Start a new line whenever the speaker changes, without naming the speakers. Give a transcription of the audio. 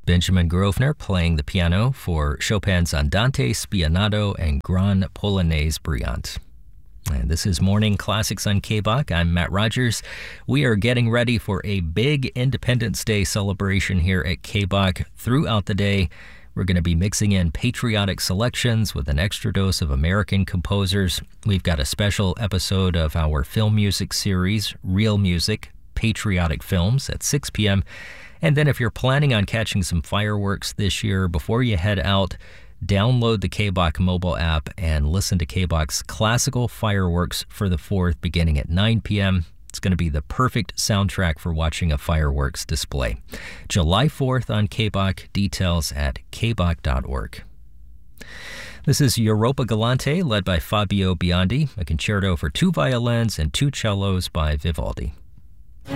Benjamin Grosvenor playing the piano for Chopin's Andante Spianato and Grand Polonaise Brillante. And this is Morning Classics on KBOC. I'm Matt Rogers. We are getting ready for a big Independence Day celebration here at KBOC. Throughout the day, we're going to be mixing in patriotic selections with an extra dose of American composers. We've got a special episode of our film music series, Real Music, Patriotic Films, at 6 p.m. And then if you're planning on catching some fireworks this year, before you head out, download the KBOC mobile app and listen to KBOC's classical fireworks for the 4th beginning at 9 p.m. It's going to be the perfect soundtrack for watching a fireworks display. July 4th on KBOC, details at kboc.org. This is Europa Galante, led by Fabio Biondi, a concerto for 2 violins and 2 cellos by Vivaldi.